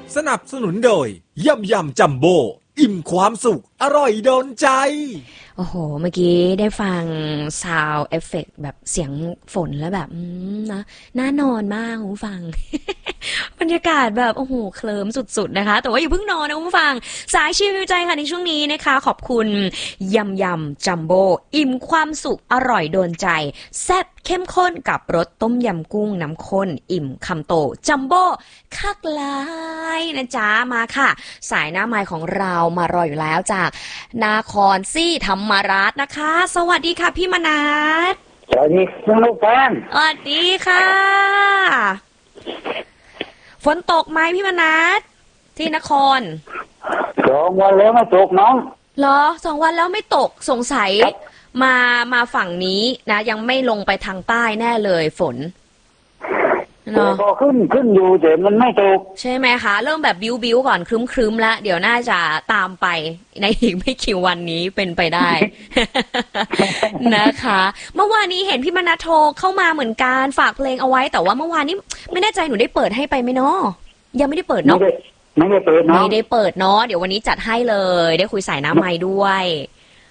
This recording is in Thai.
สนับสนุนโดยยำยำจัมโบ้อิ่มความสุขอร่อยโดนใจโอ้โหเมื่อกี้ได้ฟังซาวด์เอฟเฟกต์แบบเสียงฝนแล้วแบบนะน่านอนมากคุณผู้ฟัง บรรยากาศแบบโอ้โหเคลิ้มสุดๆนะคะแต่ว่าอย่าเพิ่งนอนนะคุณผู้ฟังสายชิลใจค่ะในช่วงนี้นะคะขอบคุณยำยำจัมโบ้อิ่มความสุขอร่อยโดนใจแซ่บเข้มข้นกับรสต้มยำกุ้งน้ำข้นอิ่มคำโตจัมโบ้คักหลายนะจ๊ะมาค่ะสายหน้าไมค์ของเรามารออยู่แล้วจากนครศรีธรรมราชนะคะสวัสดีค่ะพี่มนัสสวัสดีคุณลูกแป้งสวัสดีค่ะฝนตกไหมพี่มนัสที่นคร 2 วันแล้วไม่ตกน้องเหรอ2 วันแล้วไม่ตกสงสัยมาฝั่งนี้นะยังไม่ลงไปทางใต้แน่เลยฝนเนาะก็ขึ้นอยู่แต่มันไม่ตกใช่ไหมคะเริ่มแบบบิ้วก่อนครึ้มแล้วเดี๋ยวน่าจะตามไปในอีกไม่กี่วันนี้เป็นไปได้ นะคะเมื่อวานนี้เห็นพี่มนัสโทรเข้ามาเหมือนกันฝากเพลงเอาไว้แต่ว่าเมื่อวานนี้ไม่แน่ใจหนูได้เปิดให้ไปไหมเนาะยังไม่ได้เปิดเนาะไม่ได้เปิดเนาะไม่ได้เปิดเนาะเดี๋ยววันนี้จัดให้เลยได้คุยสายน้ำไม้ด้วย